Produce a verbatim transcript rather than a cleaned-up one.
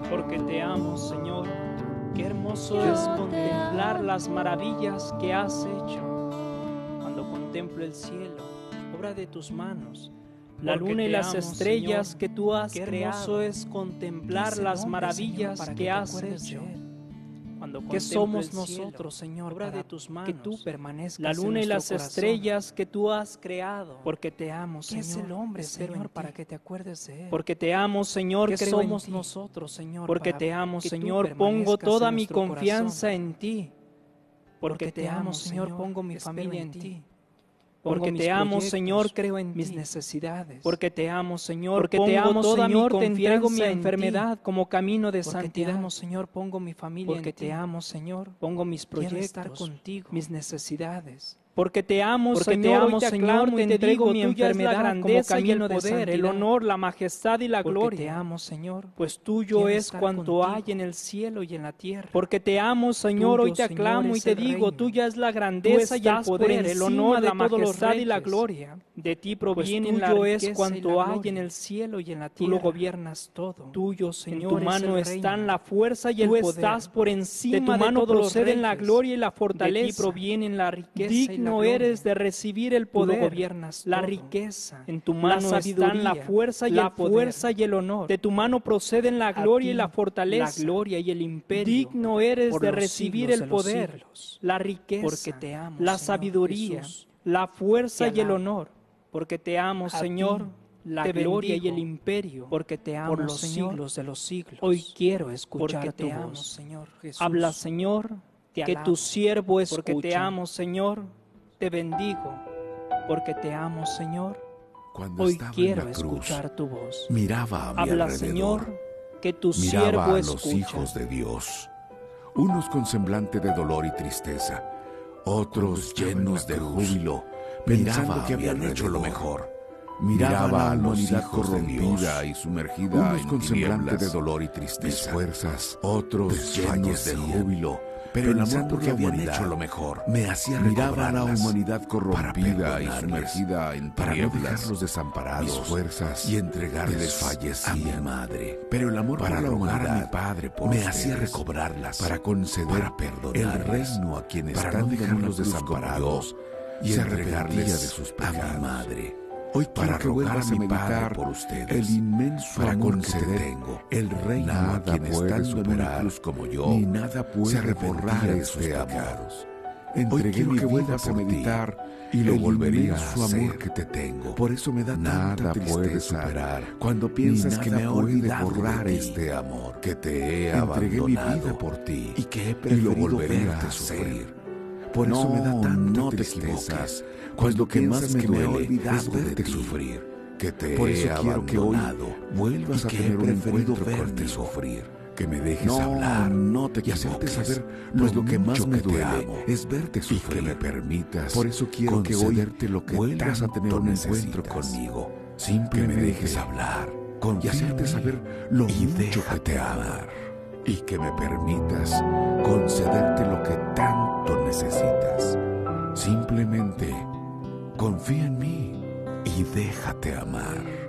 porque te amo, Señor. Qué hermoso es contemplar las maravillas que has hecho. Cuando contemplo el cielo, obra de tus manos, la luna y las estrellas que tú has creado. Qué hermoso es contemplar las maravillas que has hecho. ¿Qué somos nosotros, Señor, obra de tus manos? Que tú permanezcas la luna y las estrellas que tú has creado. Porque te amo, Señor. ¿Qué es el hombre, Señor, para que te acuerdes de él? Porque te amo, Señor. ¿Qué somos nosotros, Señor? Porque te amo, Señor. Pongo toda mi confianza en ti. Porque te amo, Señor. Pongo mi familia en ti. Porque te amo, Señor, creo en mis necesidades. Porque te amo, Señor, porque te amo, Señor, te entrego mi enfermedad como camino de santidad. Porque te amo, Señor, pongo mi familia en ti. Porque te amo, Señor, pongo mis proyectos, estar contigo, mis necesidades. Porque te amo, porque Señor, te amo, Señor, te entrego mi enfermedad, la grandeza como camino y el poder, de el honor, la majestad y la porque gloria. Porque te amo, Señor, pues tuyo es cuanto hay en el cielo y en la tierra. Porque te amo, Señor, tuyo, hoy te aclamo Señor, y te digo, reino. Tuya es la grandeza y el poder, el honor, la majestad y la gloria. De ti proviene pues tuyo es cuanto hay en el cielo y en la tierra. Tú lo gobiernas todo. Tuyo, Señor, en tu mano están la fuerza y el poder. Tú estás por encima de tu mano proceden la gloria y la fortaleza. De ti provienen la riqueza y la no eres de recibir el poder, gobiernas la todo. Riqueza, en tu mano están la fuerza y la el poder. Fuerza y el honor. De tu mano proceden la gloria y la fortaleza, la gloria y el imperio. Digno eres de recibir el poder, la riqueza, porque te amo, la Señor, sabiduría, Jesús, la fuerza y el honor, porque te amo, a Señor. Ti. La te gloria bendigo, y el imperio, porque te amo, por los Señor, siglos de los siglos. Hoy quiero escuchar porque tu te voz. Amo, Señor Jesús. Habla, Señor, te que alabo, tu siervo escucha. Porque te amo, Señor. Te bendigo, porque te amo, Señor. Cuando hoy estaba quiero en la cruz, escuchar tu voz. Miraba a mi Habla, alrededor, Señor, que tu miraba siervo a los escucha. hijos de Dios, unos con semblante de dolor y tristeza, otros llenos de júbilo, pensando que habían hecho lo mejor. Miraba a la humanidad corrompida y sumergida unos en con semblante de dolor y tristeza, fuerzas, otros llenos de júbilo, pero el amor porque habían hecho lo mejor me hacía miraba a la humanidad corrompida y sumergida en para no dejarlos desamparados, mis fuerzas y entregarles fallecía a mi madre. Pero el amor para la humanidad a mi padre por me ustedes, hacía recobrarlas, para conceder, para perdonar el reino a quienes para están no dejarlos desamparados y entregarles de sus pecados a mi madre. Hoy para que vuelvas a meditar por ustedes, el inmenso para amor que te tengo, el reino nada a quien puede superar como yo, ni nada puede borrar este amor. Entregué mi que vuelvas a meditar y lo volvería a su amor que te tengo. Por eso me da nada tanta puede superar cuando piensas que me puede borrar este amor que te he abandonado. Entregué mi vida por ti y que he preferido y lo volvería a sufrir. Por no, eso me da tanta no tristeza, pues lo que más me duele es verte sufrir, que te Por eso he quiero que hoy vuelvas a tener un encuentro contigo, sufrir, que me dejes no, hablar, no te y hacerte saber pues lo que más me duele es verte sufrir, y que me permitas. Por eso quiero que hoy lo que vuelvas a tener un encuentro conmigo, simplemente que me dejes hablar, y hacerte saber lo y mucho que te amo. Y que me permitas concederte lo que tanto necesitas. Simplemente confía en mí y déjate amar.